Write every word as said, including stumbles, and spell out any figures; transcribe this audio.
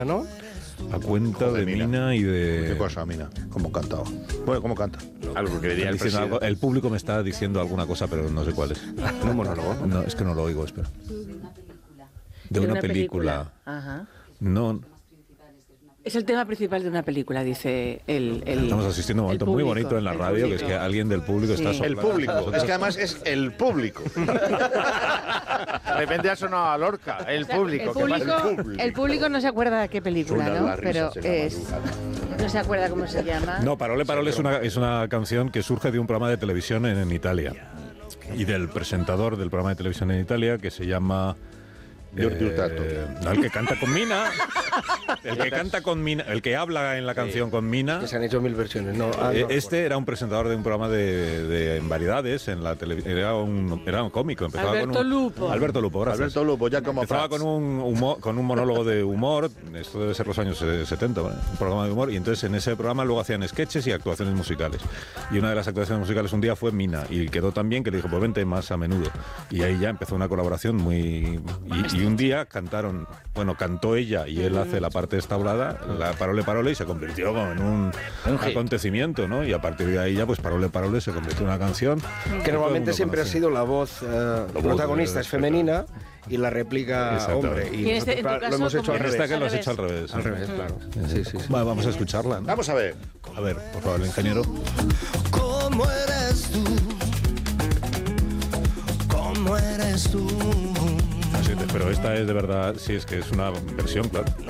¿no? A cuenta Joder, de Mina. Mina y de... ¿Qué cosa, Mina? ¿Cómo cantaba? Bueno, ¿cómo canta? Algo que diría el Diciendo presidente. algo- el público me está diciendo alguna cosa, pero no sé cuál es. Un monólogo. No, es que no lo oigo, espera. De una película. Ajá. No, Es el tema principal de una película, dice el. el estamos asistiendo a un momento el muy público, bonito en la el radio, que es público. que alguien del público Sí. está El soplando. público. Nosotros- Es que además es el público. De repente ha sonado a Lorca, el O sea, público. el ¿qué pasa? público, El público. el público no se acuerda de qué película, Una ¿no? la risa Pero en la es. madrugada. No se acuerda cómo se llama. No, Parole Parole es una, es una canción que surge de un programa de televisión en, en Italia. Y del presentador del programa de televisión en Italia, que se llama... Giorgio Hurtado. no, el que canta con Mina. El que canta con Mina. El que habla en la canción con Mina. Que se han hecho mil versiones. No, ah, Eh, no este era un presentador de un programa de, de en variedades en la televisión. Era un, era un cómico. Empezaba Alberto con un, Lupo. Alberto Lupo, gracias. Alberto Lupo, ya como Empezaba Prats. con un, humor, con un monólogo de humor. Esto debe ser los años eh, setenta, ¿vale? Un programa de humor. Y entonces en ese programa luego hacían sketches y actuaciones musicales. Y una de las actuaciones musicales un día fue Mina. Y quedó tan bien que le dijo, pues vente más a menudo. Y ahí ya empezó una colaboración muy... Y, y un día cantaron, bueno, cantó ella y él hace la parte esta hablada, la Parole Parole, y se convirtió como en un acontecimiento, ¿no? Y a partir de ahí ya, pues Parole Parole se convirtió en una canción Que todo el normalmente mundo siempre ha conoce. sido la voz eh, protagonista, de- es femenina y la réplica Exactamente. hombre. Y Y en este- en tu nosotros, caso, lo hemos hecho como al En revés. esta que Al lo has revés. hecho al revés. Al revés, claro. Sí, sí, sí. Va, vamos a escucharla, ¿no? Vamos a ver. A ver, por favor, el ingeniero. ¿Cómo eres tú? ¿Cómo eres tú? Así te- Pero esta es de verdad, sí, es que es una versión, claro.